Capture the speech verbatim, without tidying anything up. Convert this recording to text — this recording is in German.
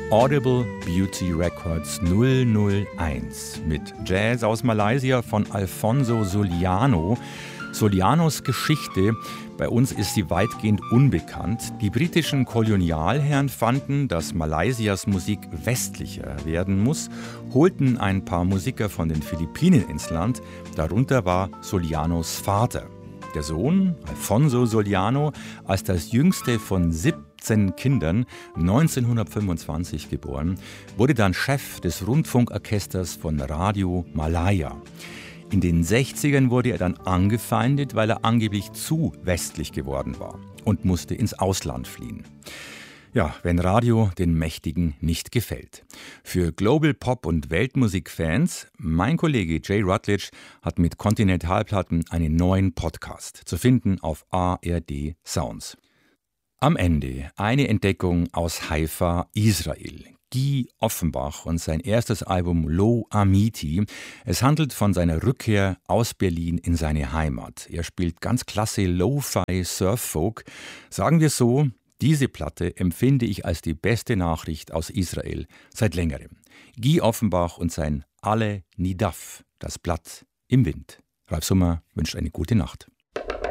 Audible Beauty Records null null eins mit Jazz aus Malaysia von Alfonso Soliano. Solianos Geschichte, bei uns ist sie weitgehend unbekannt. Die britischen Kolonialherren fanden, dass Malaysias Musik westlicher werden muss, holten ein paar Musiker von den Philippinen ins Land. Darunter war Solianos Vater. Der Sohn, Alfonso Soliano, als das jüngste von siebzehn Kindern, neunzehnhundertfünfundzwanzig geboren, wurde dann Chef des Rundfunkorchesters von Radio Malaya. In den sechzigern wurde er dann angefeindet, weil er angeblich zu westlich geworden war und musste ins Ausland fliehen. Ja, wenn Radio den Mächtigen nicht gefällt. Für Global Pop- und Weltmusikfans, mein Kollege Jay Rutledge hat mit Kontinentalplatten einen neuen Podcast, zu finden auf A R D Sounds. Am Ende eine Entdeckung aus Haifa, Israel. Guy Offenbach und sein erstes Album Lo Amiti. Es handelt von seiner Rückkehr aus Berlin in seine Heimat. Er spielt ganz klasse Lo-Fi Surf-Folk. Sagen wir so, diese Platte empfinde ich als die beste Nachricht aus Israel seit längerem. Guy Offenbach und sein Ale Nidaf, das Blatt im Wind. Ralf Summer wünscht eine gute Nacht.